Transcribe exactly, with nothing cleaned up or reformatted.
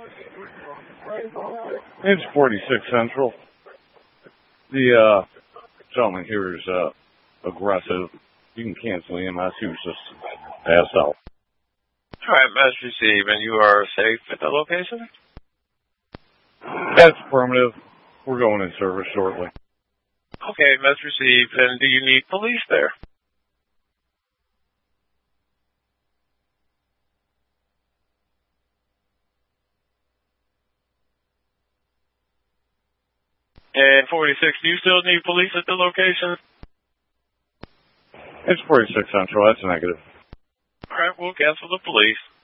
It's forty-six Central. The uh, gentleman here is uh, aggressive. You can cancel E M S. He was just passed out. All right, message received, and you are safe at the location? That's affirmative. We're going in service shortly. Okay, message received. And do you need police there? And forty-six, do you still need police at the location? It's forty-six Central. That's negative. All right, we'll cancel the police.